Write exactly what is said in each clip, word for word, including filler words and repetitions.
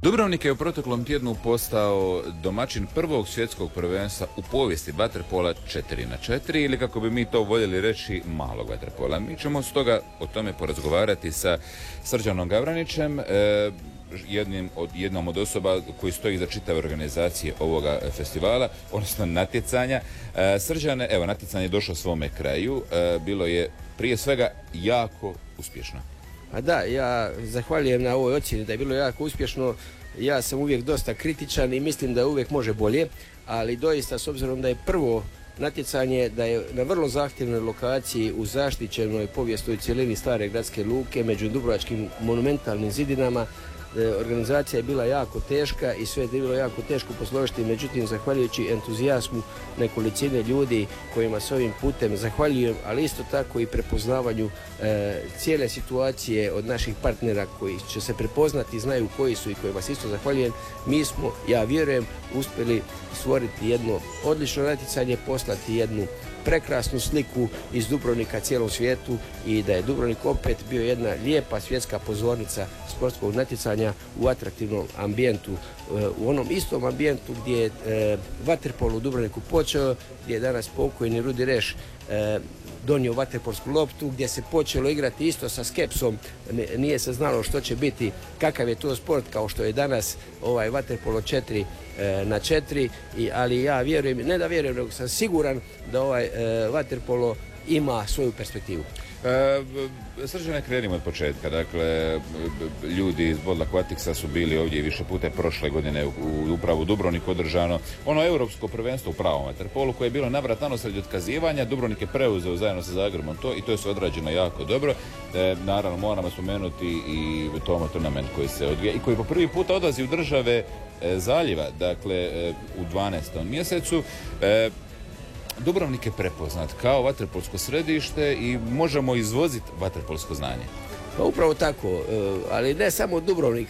Dubrovnik je u proteklom tjednu postao domaćin prvog svjetskog prvenstva u povijesti vaterpola četiri na četiri ili kako bi mi to voljeli reći malog vaterpola. Mi ćemo stoga o tome porazgovarati sa Srđanom Gavranićem, eh, jednim od, jednom od osoba koji stoji za čitave organizacije ovoga festivala, odnosno natjecanja. Eh, Srđane, evo, natjecanje je došlo svome kraju, eh, bilo je prije svega jako uspješno. A da, ja zahvaljujem na ovoj ocjeni da je bilo jako uspješno. Ja sam uvijek dosta kritičan i mislim da uvijek može bolje, ali doista s obzirom da je prvo natjecanje, da je na vrlo zahtjevnoj lokaciji u zaštićenoj povijesnoj cjelini stare gradske luke među dubrovačkim monumentalnim zidinama, organizacija je bila jako teška i sve je bilo jako teško posložiti, međutim zahvaljujući entuzijazmu nekolicine ljudi kojima s ovim putem zahvaljujem, ali isto tako i prepoznavanju e, cijele situacije od naših partnera koji će se prepoznati, znaju koji su i kojima se isto zahvaljujem, mi smo, ja vjerujem, uspjeli stvoriti jedno odlično natjecanje, poslati jednu prekrasnu sliku iz Dubrovnika cijelom svijetu i da je Dubrovnik opet bio jedna lijepa svjetska pozornica sportskog natjecanja u atraktivnom ambijentu, u onom istom ambijentu gdje je e, vaterpol u Dubrovniku počeo, gdje je danas pokojni Rudi Reš e, donio vaterpolsku loptu, gdje se počelo igrati isto sa skepsom, nije se znalo što će biti, kakav je to sport kao što je danas ovaj vaterpolo četiri na četiri, ali ja vjerujem, ne da vjerujem, nego sam siguran da ovaj e, vaterpolo ima svoju perspektivu. E, Srđane, krenimo od početka. Dakle, ljudi iz Bold Aquaticsa su bili ovdje više puta prošle godine u, u upravu Dubrovnik održano ono europsko prvenstvo u pravom vaterpolu koje je bilo navrat nanos radi otkazivanja. Dubrovnik je preuzeo zajedno sa Zagrebom to i to je se odrađeno jako dobro. E, naravno, moramo spomenuti i Tomo Tournament koji se odvija i koji po prvi puta odlazi u države e, zaljeva, dakle e, u dvanaestom mjesecu. E, Dubrovnik je prepoznat kao vaterpolsko središte i možemo izvoziti vaterpolsko znanje. Pa upravo tako, ali ne samo Dubrovnik.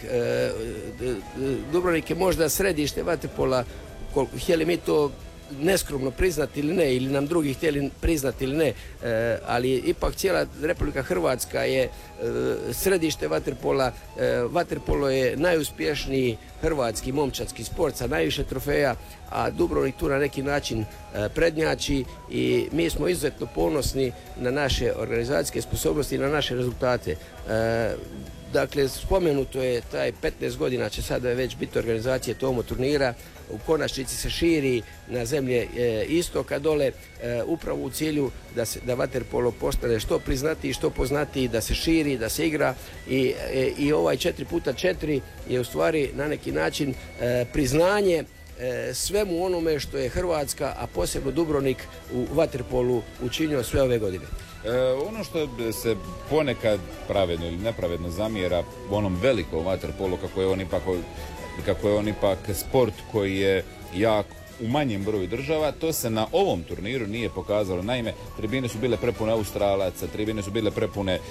Dubrovnik je možda središte vaterpola, htjeli mi to neskromno priznati ili ne, ili nam drugi htjeli priznati ili ne, e, ali ipak cijela Republika Hrvatska je e, središte vaterpola. E, vaterpolo je najuspješniji hrvatski momčadski sport sa najviše trofeja, a Dubrovnik tu na neki način e, prednjači i mi smo izuzetno ponosni na naše organizacijske sposobnosti i na naše rezultate. E, Dakle, spomenuto je taj petnaest godina će sada već biti organizacije Tomo turnira, u konačnici se širi na zemlje e, istoka dole, e, upravo u cilju da, se, da vaterpolo postane što priznatiji, što poznatiji, da se širi, da se igra i, e, i ovaj četiri puta četiri je u stvari na neki način e, priznanje e, svemu onome što je Hrvatska, a posebno Dubrovnik u vaterpolu učinio sve ove godine. E, ono što se ponekad pravedno ili nepravedno zamjera u onom velikom vaterpolu, kako je on ipak, kako je on ipak sport koji je jak u manjem broju država, to se na ovom turniru nije pokazalo. Naime, tribine su bile prepune Australaca, tribine su bile prepune e,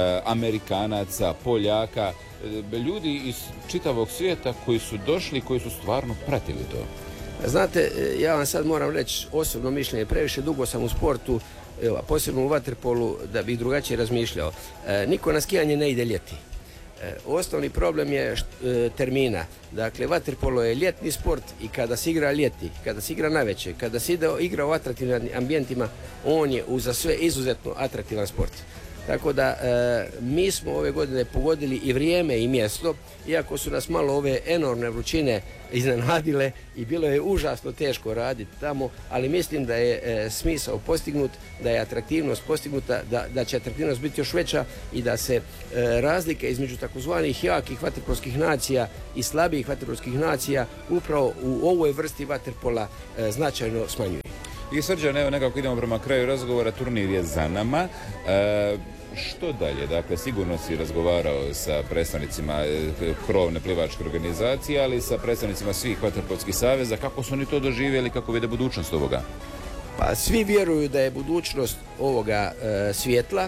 Amerikanaca, Poljaka, e, ljudi iz čitavog svijeta koji su došli, koji su stvarno pratili to. Znate, ja vam sad moram reći osobno mišljenje, previše dugo sam u sportu, evo, posebno u vaterpolu, da bih drugačije razmišljao. E, niko na skijanje ne ide ljeti. E, osnovni problem je št, e, termina. Dakle, vaterpolo je ljetni sport i kada se igra ljeti, kada se igra navečer, kada se ide, igra u atraktivnim ambijentima, on je uza sve izuzetno atraktivan sport. Tako da e, mi smo ove godine pogodili i vrijeme i mjesto, iako su nas malo ove enormne vrućine iznenadile i bilo je užasno teško raditi tamo, ali mislim da je e, smisao postignut, da je atraktivnost postignuta, da, da će atraktivnost biti još veća i da se e, razlike između takozvanih jakih vaterpolskih nacija i slabijih vaterpolskih nacija upravo u ovoj vrsti vaterpola e, značajno smanjuje. I Srđan, evo nekako idemo prema kraju razgovora, turnir je za nama. E, što dalje? Dakle, sigurno si razgovarao sa predstavnicima krovne plivačke organizacije, ali i sa predstavnicima svih vaterpolskih saveza. Kako su oni to doživjeli, kako vide budućnost ovoga? Pa svi vjeruju da je budućnost ovoga e, svjetla.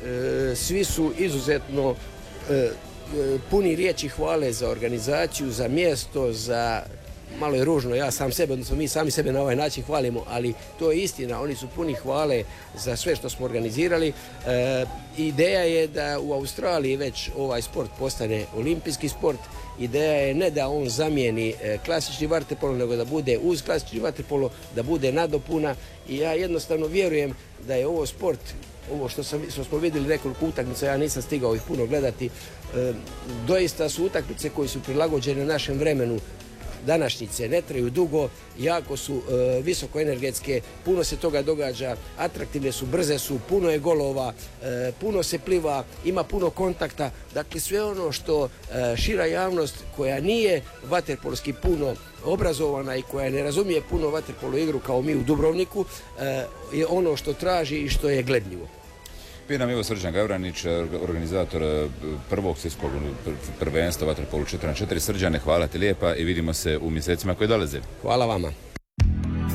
E, svi su izuzetno e, puni riječi hvale za organizaciju, za mjesto, za malo je ružno, ja sam sebe, odnosno mi sami sebe na ovaj način hvalimo, ali to je istina, oni su puni hvale za sve što smo organizirali. E, ideja je da u Australiji već ovaj sport postane olimpijski sport. Ideja je ne da on zamijeni e, klasični vaterpolo, nego da bude uz klasični vaterpolo, da bude nadopuna, i ja jednostavno vjerujem da je ovo sport, ovo što, sam, što smo vidjeli nekoliko utakmica, ja nisam stigao ih puno gledati, e, doista su utakmice koje su prilagođene našem vremenu. Današnjice ne traju dugo, jako su e, visokoenergetske, puno se toga događa, atraktivne su, brze su, puno je golova, e, puno se pliva, ima puno kontakta. Dakle, sve ono što e, šira javnost koja nije vaterpolski puno obrazovana i koja ne razumije puno vaterpolo igru kao mi u Dubrovniku, e, je ono što traži i što je gledljivo. Bio nam Ivo Srđan Gavranić, organizator prvog svjetskog prvenstva vaterpolu četiri na četiri. Srđane, hvala ti lijepa i vidimo se u mjesecima koji dolaze. Hvala vama.